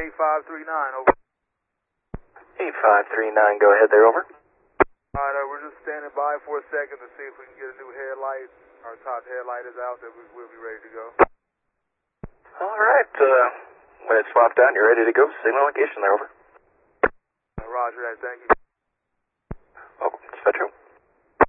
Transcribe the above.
8539, over. 8539, go ahead there, over. Alright, we're just standing by for a second to see if we can get a new headlight. Our top headlight is out, then we'll be ready to go. Alright, when it's swapped out and you're ready to go, signal location there, over. Roger that, thank you. Oh, Spectrum.